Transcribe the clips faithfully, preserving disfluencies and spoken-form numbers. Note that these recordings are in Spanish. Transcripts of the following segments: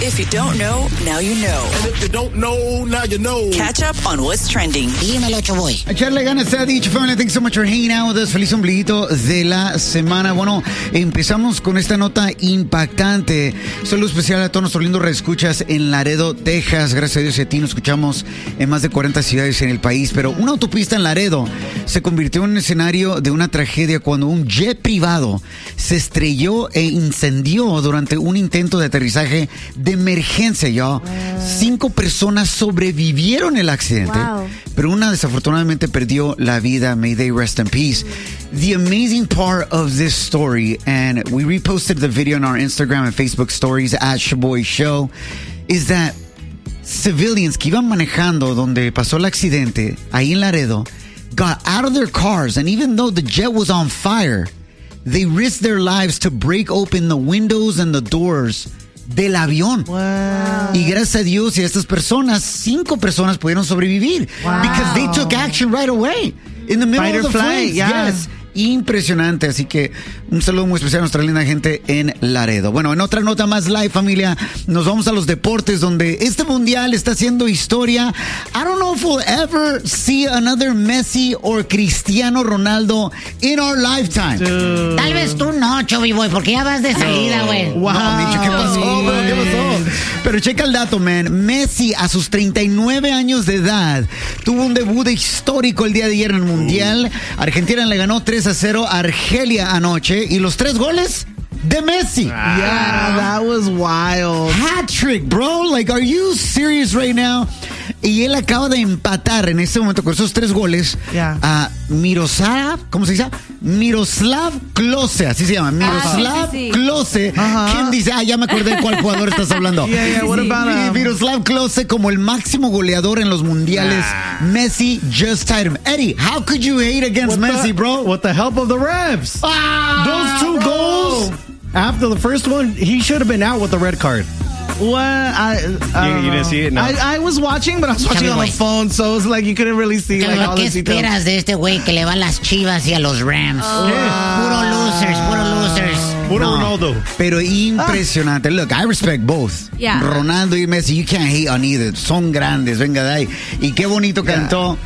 If you don't know, now you know. And if you don't know, now you know. Catch up on what's trending. Dímelo, Choboy. Echarle ganas se ha dicho, family. Thanks so much for hanging out with us. Feliz ombliguito de la semana. Bueno, empezamos con esta nota impactante. Saludo especial a todos nuestros lindos reescuchas en Laredo, Texas. Gracias a Dios y a ti nos escuchamos en más de cuarenta ciudades en el país. Pero una autopista en Laredo se convirtió en un escenario de una tragedia cuando un jet privado se estrelló e incendió durante un intento de aterrizaje de emergencia, y'all. Cinco personas sobrevivieron el accidente, wow. pero una desafortunadamente perdió la vida. May they rest in peace. The amazing part of this story, and we reposted the video on our Instagram and Facebook stories at Shoboy Show, is that civilians que iban manejando donde pasó el accidente, ahí en Laredo, got out of their cars, and even though the jet was on fire, they risked their lives to break open the windows and the doors del avión. Wow. Y gracias a Dios y a estas personas, cinco personas pudieron sobrevivir. Wow. Because they took action right away. In the middle Fight of or the flight, flames. yeah. Yes. Impresionante, así que un saludo muy especial a nuestra linda gente en Laredo. Bueno, en otra nota más live, familia, nos vamos a los deportes donde este mundial está haciendo historia. I don't know if we'll ever see another Messi or Cristiano Ronaldo in our lifetime. Dude. Tal vez tú no, Chubby Boy, porque ya vas de salida, güey. Wow, no, Micho, ¿qué pasó, bro? ¿Qué pasó? Pero checa el dato, man. Messi, a sus treinta y nueve años de edad, tuvo un debut histórico el día de ayer en el Mundial. Argentina le ganó tres a cero a Argelia anoche. Y los tres goles de Messi. Ah. Yeah, that was wild. Hat trick, bro. Like, are you serious right now? Y él acaba de empatar en este momento con esos tres goles Yeah. a Miroslav, ¿cómo se dice? Miroslav Klose, así se llama. Miroslav Ah, sí, sí, sí. Klose. Ajá. ¿Quién dice? Ah, ya me acordé de cuál jugador estás hablando. Yeah, yeah, what about Mi- him? Miroslav Klose como el máximo goleador en los mundiales. Messi just tied him. Eddie, how could you hate against With Messi, the, bro? With the help of the refs. Ah, Those two bro. goals, after the first one, he should have been out with the red card. What? I, I You- don't you didn't know. see it? No. I, I was watching, but I was watching Chubby on the boy. phone, so it was like you couldn't really see like, all ¿Qué the details. esperas de este güey que le va a las Chivas y a los Rams? Oh. Puro losers, puro losers. Puro No, Ronaldo. Pero impresionante. Look, I respect both. Yeah. Ronaldo y Messi, you can't hate on either. Son grandes, venga de ahí. Y qué bonito cantó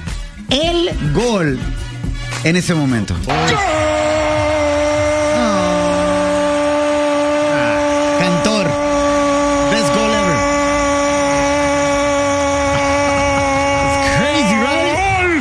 el gol en ese momento. Cantor. Best goal ever. It's crazy, right?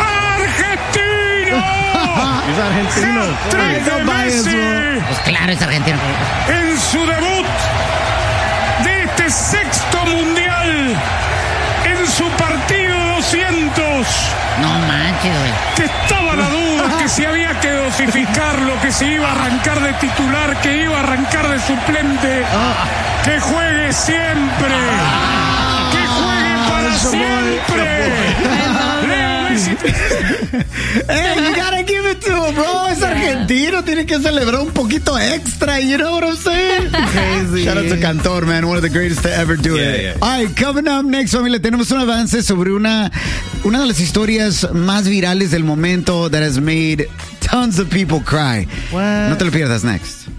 He's argentino. Hey, don't bias, bro. Pues claro, es argentino. En su debut de este sexto mundial, en su partido doscientos, No manches, güey. que estaba la duda que si había que dosificarlo, que se iba a arrancar de titular, que iba a arrancar de suplente, que juegue siempre, que juegue para siempre. Leo Messi. Hey, you gotta give it to him, bro. Es argentino, tiene que celebrar un poquito extra. You know what I'm saying? Crazy. Shout out to Cantor, man. One of the greatest to ever do Yeah, it. yeah. All right, coming up next, familia, tenemos un avance sobre una, una de las historias más virales del momento that has made tons of people cry. What? No te lo pierdas, next.